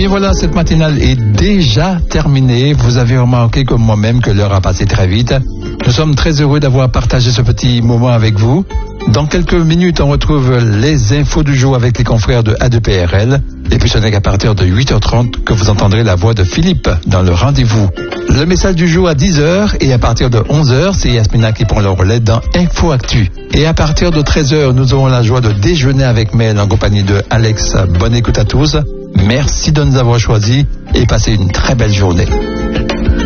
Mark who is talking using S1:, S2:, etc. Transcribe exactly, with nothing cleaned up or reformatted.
S1: bien voilà, cette matinale est déjà terminée. Vous avez remarqué comme moi-même que l'heure a passé très vite. Nous sommes très heureux d'avoir partagé ce petit moment avec vous. Dans quelques minutes, on retrouve les infos du jour avec les confrères de A deux P R L. Et puis ce n'est qu'à partir de huit heures trente que vous entendrez la voix de Philippe dans le rendez-vous. Le message du jour à dix heures et à partir de onze heures, c'est Yasmina qui prend le relais dans Info Actu. Et à partir de treize heures, nous aurons la joie de déjeuner avec Mel en compagnie de Alex. Bonne écoute à tous. Merci de nous avoir choisis et passez une très belle journée.